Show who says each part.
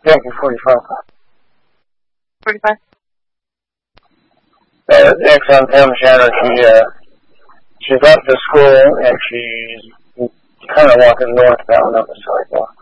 Speaker 1: Yankee 45.
Speaker 2: 45?
Speaker 1: Next on Pam Shannon, she's left the school and she's kind of walking northbound up the sidewalk.